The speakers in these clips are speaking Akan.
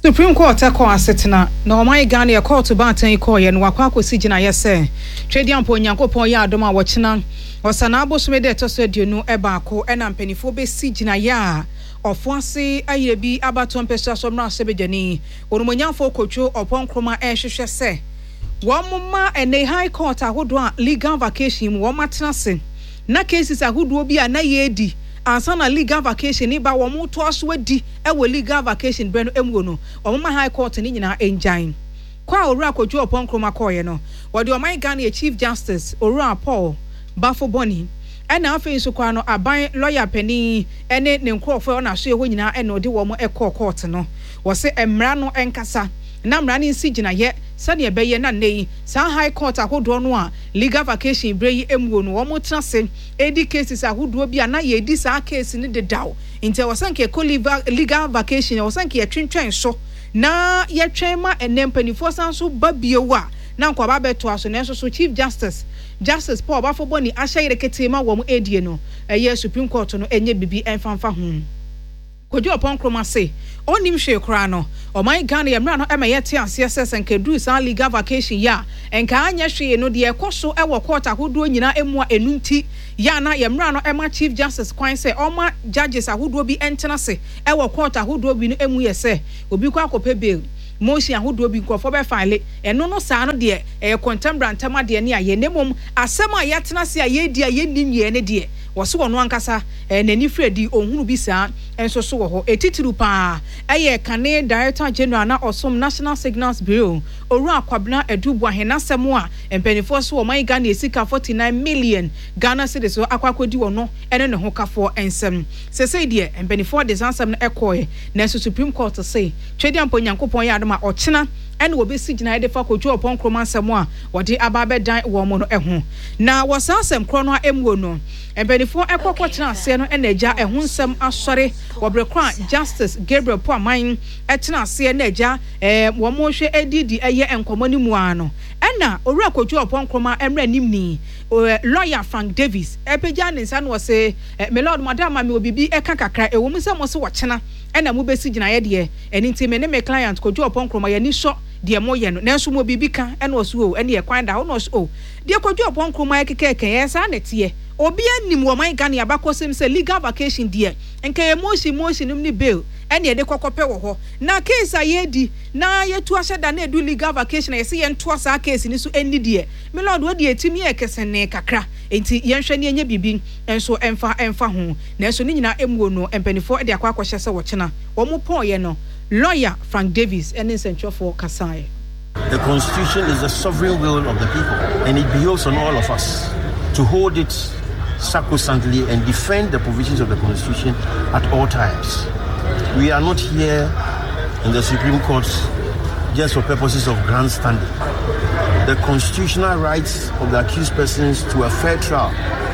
Supreme Court call asetena na oman Ghana e court bantan call ye no wakwa akosi gina ye se twedi ampo nyankopon ya adom a wochena osana abosome de to so aduonu e baako e na mpanifo be si gina ya ofuase aye bi abato mpesa so mra sebedani onumonyamfo kotwo oponkroma e hwehwe se womma ene high court ahodo a legal vacation mu womatena se na cases ahodo bi a na ye di ansana legal vacation ni ba wo mo to aso adi e wo legal vacation bre no emwo no omma high court ni nyina engine kwa owura kwadwo oponkroma koye no wode oman Ghana Chief Justice Owura Paul Bafo Boni ena afei so kwa no aban lawyer pani ene ne nkrofo na so ho nyina ene ode wo mo ekọ court no wo se emra no enkasa na mra ni si gina ye sane ebeye na nei sa high court ahodo no a legal vacation breyi emwo no wo mo trase edi cases ahodo bi na ye di sa case ni de daw inte wasanke ko legal vacation wasanke ye twentwen so na ye twema enempanifo sanso babiewa na nkwa ba beto aso na so Chief Justice Paul Bafo Boni ahye ketema wo mo edie no eye Supreme Court no enye bibi enfamfa ho Kwadwo oponkroma se onim hwe kra no oman Ghana ye mra no emaye te ase sesen kedu sa legal vacation ya enka anya hwe no de ekoso e wo court ahodo nyina emu a enunti ya na ye mra no ema Chief Justice kwan se oma judges ahodo bi entena se e wo court ahodo bi no emu ye se obi kwa akope bail motion ahodo bi nkofo be file eno no saa no de e contemporary ntama de ne aye nemom asem a yetena se a ye di a ye nimye ne de wose wono ankasa nani fredi ohunu bi saa enso so wo ho etitiru pa eye kane Director General na osom National Signals Bureau oru akwabna edubu ahenasem a empanifo so oman Ghana esika 49 million Ghana cedis so akwakodi wono ene ne ho kafo ensem sesei de empanifo de sansem na ekoe na Supreme Court say twedi ampo nyankopon ya adoma ochena ene obesi gina de fa kwadwo oponkroma nsem a wode ababe dan wo mo no eho na wasansem kro no emwo no empanifo ekokko tena ase no ene agya eho nsem asore wobrekwa Justice Gabriel Poaman etena ase na agya wo mo hwe edidi eye enkomoni mu ano ena owura kwadwo oponkroma emra nimni lawyer Frank Davis epegya ne nsa no wose me lord madam me obibi eka kakra ewo mu se mo se wo chena ena mu besi gina ye de eni ntime ne me client kwadwo oponkroma ye ni so de mo ye no nanso mo bibi ka ena oso o ene ye kwan da ho no so de kwadwo oponkroma ye kekeke ye sa na tie obi anim wo man Ghana abakosem se legal vacation de enka emotion ni bail ene de kokope wo ho na case ayedi na yetu ahyeda na edu legal vacation ye se ye nto asa case ni so eni de me lord wo de etimi ye kesene kakra enti ye nhwe ne enye bibi enso emfa ho na enso ni nyina emuo no empanifo de akwa akwhye se wo chena wo mo pon ye no lawyer Frank Davis ene central for Kasai. The Constitution is the sovereign will of the people, and it behoves on all of us to hold it sacrosanctly and defend the provisions of the Constitution at all times. We are not here in the Supreme Court just for purposes of grandstanding. The constitutional rights of the accused persons to a fair trial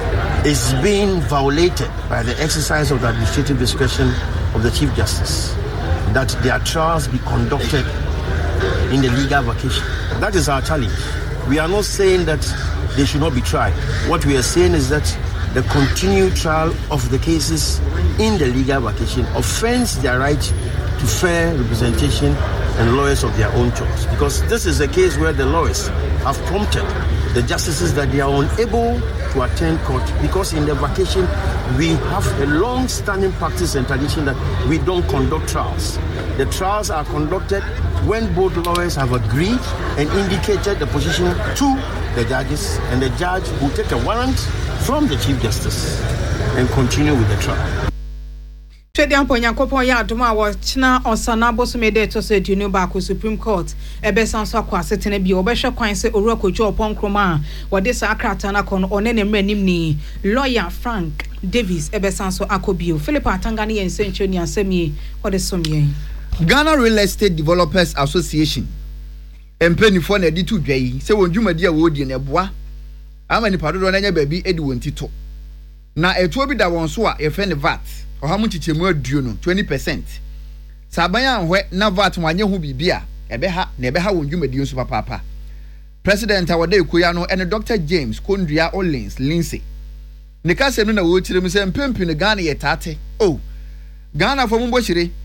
is being violated by the exercise of the administrative discretion of the Chief Justice, that their trials be conducted in the legal vacation. That is our challenge. We are not saying that they should not be tried. What we are saying is that the continued trial of the cases in the legal vacation offends their right to fair representation and lawyers of their own choice. Because this is a case where the lawyers have prompted the justices that they are unable to attend court because in the vacation we have a long-standing practice and tradition that we don't conduct trials. The trials are conducted when both lawyers have agreed and indicated the position to the judges, and the judge will take a warrant from the Chief Justice and continue with the trial. Twedi ampo nyankopon ya adoma wo chena osana bosome de to se dunu ba ko Supreme Court ebe sanso akwa asetene bi obehwe kwan se owura kwadwo oponkroma wode sa akrata na kono one ne mranim ni lawyer Frank Davis ebe sanso akobio Philip Atanga ne yensencho ni asemi wode somye Ghana Real Estate Developers Association empenifo na di to dwai se wondwumadi a wodi na boa amani padodo na nya baabi edi wontito na etuo bi da won so a yefe ne VAT ohamu chichemu aduo no 20%. Saban anhwe na VAT wanye hu bibia ebeha na ebeha wondwumadi nso papa. President awode ekoya no ene Dr. James Kondria Olins Lindsay. Nika senu na wo chirem se mpempi ne Ghana yetate. Oh. Ghana fo mbo chire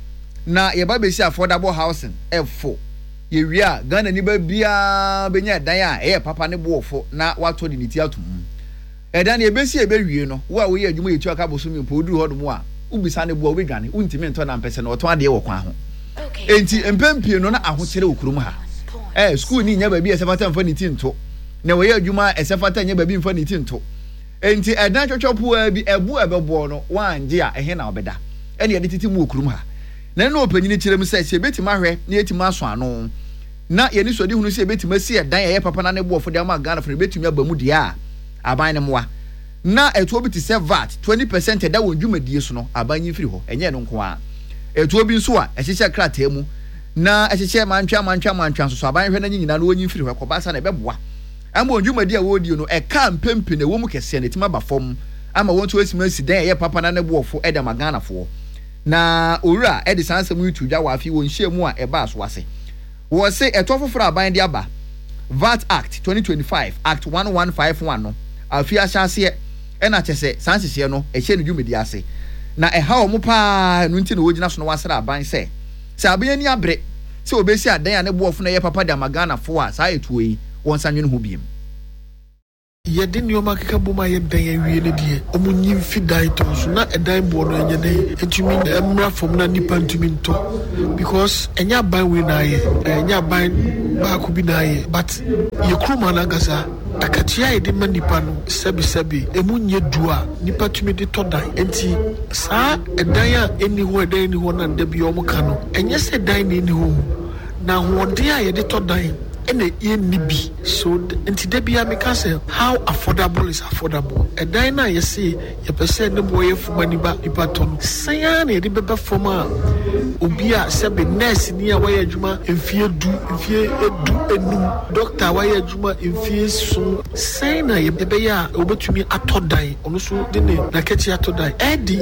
na yɛba bɛsi affordable housing F4 yɛwie a Ghana ni ba bia benya dan a ɛyɛ papa ne boɔfo na wato de ne ti atom ɛdan yɛbɛsi yɛbɛwie no wo a woyɛ adwuma yɛtu aka boso mi mpo duru hɔ dum a ubisa ne boa wobɛdwane wontimi ntɔ na mpɛsɛ na ɔtɔn adeɛ wɔ kwan ho enti mpempie no na ahokyere okurum ha school ni nya ba bi ɛsɛfata mfa ne ti nto na wɔyɛ adwuma ɛsɛfata nya ba bi mfa ne ti nto enti ɛdan twotwopo bi ɛbu ɛbɛboɔ no wangye a ɛhe na ɔbɛda ɛne yɛde titi mu okurum ha na no opanyini kyerɛ mu sɛ sɛ betima hwɛ na yɛtimi aso ano na yɛni sɔde hunu sɛ betima si ɛdan ɛyɛ papa na ne boɔfo de ama Ghana fo betumi aba mu dia a aban ne moa na etuo bi te sɛ VAT 20% ɛda wɔn dwumadie so no aban yi firi hɔ ɛnyɛ no nko a etuo bi nso a ɛhyehyɛ krataa mu na ɛhyehyɛ mantwa so aban hwɛ na nyina no wɔnyi firi hɔ kɔbasa na ɛbɛboa ama wɔn dwumadie a wɔdi no ɛka mpempe na ɛwɔ mu kɛseɛ na etima ba fam ama wɔn to asima si dan ɛyɛ papa na ne boɔfo ɛda ma Ghana fo na owura ɛde sansɛm yi tu dwa wɔ afi wɔn hyɛ mu a ɛba so ase wɔ se ɛtɔ foforɔ aban de aba VAT Act 2025 Act 1151 no afi ahyɛaseɛ ɛna kyɛsɛ sansehyeɛ no ɛhyɛ no dwumadi ase na ɛha wɔn paa no nti na wɔgyina so no wasra aban sɛ aban ni abre sɛ obesi adan a ne boɔfo na yɛ papa de ama Ghana fo a saa etuo yi wɔn sanwe no ho biem yɛde nneɛma keka bom a yɛdan awie no deɛ ɔmo nyi mfi dan tɔn so na ɛdan boɔ no ɛnyɛ dan ɛtumi mmra fam na nipa ntumi ntɔ because ɛnyɛ aban wei na ayɛ ɛnyɛ aban baako bi na ayɛ but yɛ kuruma no ankasa akatua yɛde ma nipa no sɛbi ɛmu nyɛ du a nipa tumi de tɔ dan nti saa ɛdan a ɛni hɔ na da bi ɔmo ka no ɛnyɛ sɛ dan na ɛni hɔ na ahoɔden a yɛde tɔ dan ɛna yɛnni bi so nti da bia meka sɛ how affordable is affordable ɛdan na yɛse yɛpɛ sɛ ne boɔ yɛ fuma nipa tɔ no sɛn na yɛde bɛbɛ fam a obi a sɛbe nurse ni a wɔyɛ adwuma mfie edu enum doctor wɔyɛ adwuma mfie so sɛn na yɛbɛyɛ a wɔbɛtumi atɔ dan ɔno so de ne nakɛti atɔ dan ɛdi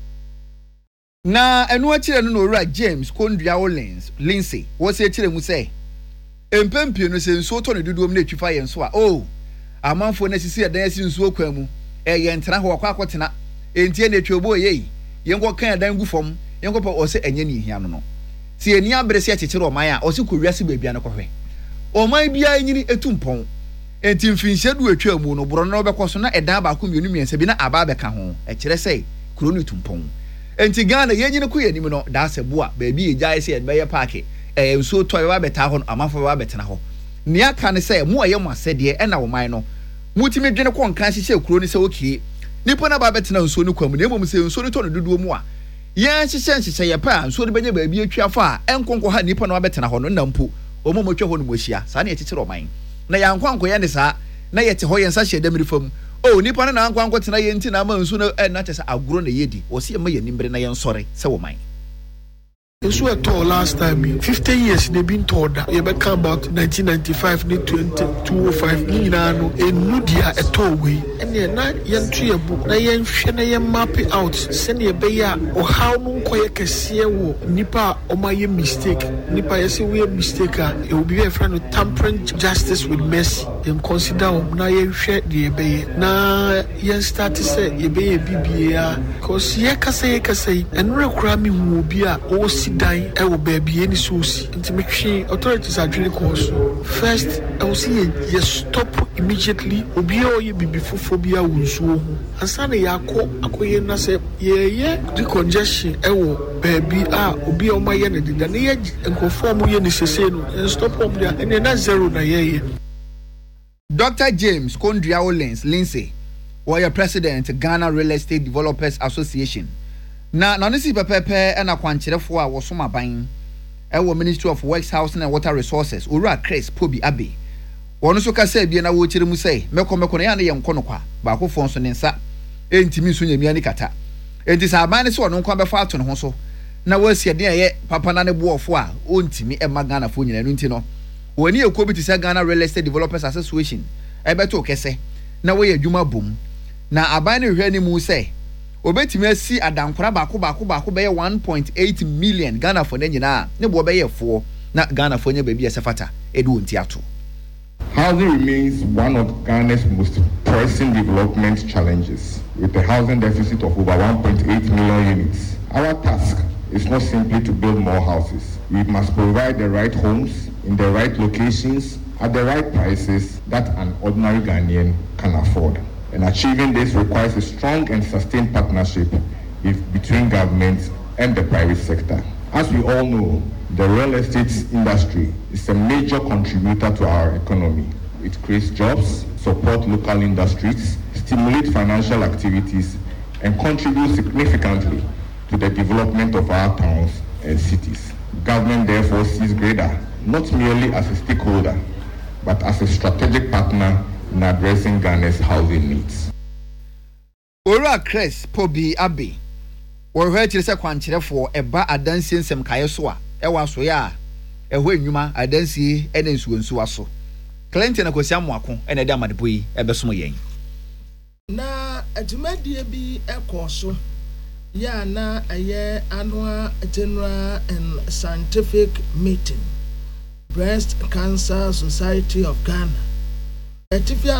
na ɛno akyerɛ no owura James Kondua Lindsay wɔsɛ akyerɛ mu sɛ empempie no sɛ nsuo tɔ ne dodoom na etwifa yɛn so a amanfo na sisi ɛdan asi nsuo kwan mu ɛyɛ ntena hɔ akɔ akɔtena entie na etwa obo yɛ yɛn kɔ kan ɛdan gu fam yɛn kɔ pɛ ɔsɛ ɛnyɛ ne hia no si eni abere sɛ kyekyere ɔman a ɔsɛ kɔwia se baabi an kɔhwɛ ɔman bia nyini etumpɔn enti mfinhyɛ du etwa mu no boro no bɛkɔ so na ɛdan baako mienu miɛnsa bi na aba bɛka ho ɛkyerɛ sɛ kuro no tumpɔn enti Ghana yɛn nyini kɔ yɛ nim no da asɛbo a baabi yɛ gyae sɛ ɛbɛyɛ paake nsuo tɔ yɛ wabɛta hɔ no amanfo wabɛtena hɔ nea ka ne sɛ mo ayɛ mo asɛdeɛ ɛna wo man no mutimi dwene kɔ nkan hyehyɛ kuro ne sɛ okie nipa na ba bɛtena nsuo no kwam na emom sɛ nsuo no tɔ no dodoɔ mu a yɛn hyehyɛ yɛ pa nsuo no bɛnya baabi atwa fa a ɛnkonkɔ ha nipa na wabɛtena hɔ no nampo ɔmo mo twɛ hɔ no mo ahyia saa na yɛkyekyere ɔman na yɛankɔ ankɔ yɛ ne saa na yɛte hɔ yɛn nsa hyɛ dɛm fam nipa na ankɔ ankɔ tena yɛn nti na ama nsuo no ɛna kyɛ sɛ agoro na yɛdi wɔsi yɛ ma yɛ nimbre na yɛn sɔre sɛ wɔ man nso ɛtɔɔ last time 50 years na ebi ntɔɔ da yɛbɛka about 1995 ne 2005 ne nyinaa no enu deɛ ɛtɔɔ wei ɛnneɛ na yɛnto yɛ bo na yɛnhwɛ na yɛn map out sɛnea ɛbɛyɛ a ɔhaw no nkɔyɛ kɛseɛ wɔ nipa a ɔmayɛ mistake nipa yɛsɛ woyɛ mistake a ɛwɔ bi yɛfrɛ no tampering justice with mercy yɛn consider wɔn na yɛnhwɛ deɛ yɛbɛyɛ na yɛn start sɛ yɛbɛyɛ bibia cause yɛkasa yi ɛnura koraa mi hu obi a ɔwɔ dan ɛwɔ baabi any source nti metwe authorities adwene kɔ so first I will see you stop immediately obi a ɔyɛ bibi fofo bi a wɔ nsuo ho ansa na akɔyɛ na sɛ yɛyɛ decongestion ɛwɔ baabi a obi a ɔmayɛ ne deda na yɛ nkɔfoɔ a moyɛ ne sese no and stop them there ɛnɛ na zero na yɛyɛ Dr. James Kondua Lindsay wɔyɛ president Ghana Real Estate Developers Association na no si pepepe na kwankyerefo a wosom aban ɛwɔ Ministry of Works, Housing and Water Resources owura Chris Pobi Abe wɔno so kasa bia na wo kyerɛ mu sɛ mɛkɔ na ya na yɛ nkɔ no kwa baako fon so ne nsa entimi nso nyamia ni kata enti sa aban ne so ɔno nkwa bɛfa ato ne ho so na wasi ade ɛyɛ papa na ne boɔfo a ontimi ɛma Ghana fo nyina no nti no wɔni ekɔ bi te sɛ Ghana Real Estate Developers Association ɛbɛto kɛsɛ na wɔyɛ adwuma bom na aban ne hwɛ ne mu sɛ obetimi asi adankora baako bɛyɛ 1.8 million Ghana for ne nyina ne bo bɛyɛ fo na Ghana for nya baabi ɛsɛfata edu wonti ato. Housing remains one of Ghana's most pressing development challenges with a housing deficit of over 1.8 million units. Our task is not simply to build more houses. We must provide the right homes in the right locations at the right prices that an ordinary Ghanaian can afford. And achieving this requires a strong and sustained partnership between governments and the private sector. As we all know, the real estate industry is a major contributor to our economy. It creates jobs, supports local industries, stimulates financial activities, and contributes significantly to the development of our towns and cities. Government therefore sees Greda not merely as a stakeholder, but as a strategic partner in addressing Ghana's housing needs. Ora Cress Pobi Abe. Or where to say quantity for a bar a dancing some kayaswa, ewa soya, a way numa, I dance see, and then suaso. Clinton Akosiamwako, and a dama de bui, a besmoyen. Na atumadie bi ekoso ya na aye annual general and scientific meeting Breast Cancer Society of Ghana.